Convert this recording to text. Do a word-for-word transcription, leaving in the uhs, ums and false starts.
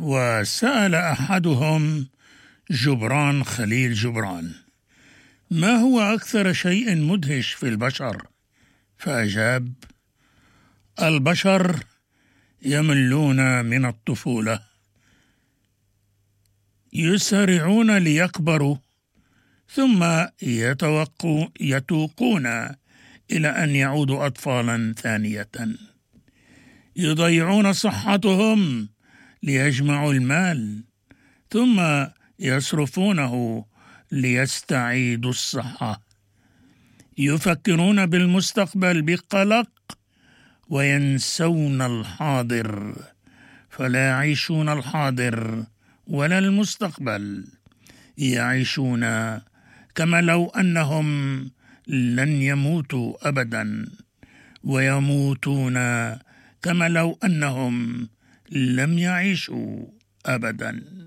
وسأل أحدهم جبران خليل جبران: ما هو أكثر شيء مدهش في البشر؟ فأجاب: البشر يملون من الطفولة، يسرعون ليكبروا ثم يتوقوا يتوقون إلى أن يعودوا أطفالا ثانية، يضيعون صحتهم ليجمعوا المال ثم يصرفونه ليستعيدوا الصحة، يفكرون بالمستقبل بقلق وينسون الحاضر، فلا يعيشون الحاضر ولا المستقبل، يعيشون كما لو أنهم لن يموتوا أبدا، ويموتون كما لو أنهم لم يعيشوا أبدا.